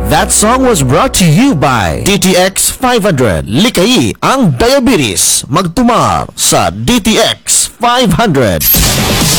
That song was brought to you by DTX 500. Likay ang diabetes. Magtumar sa DTX 500.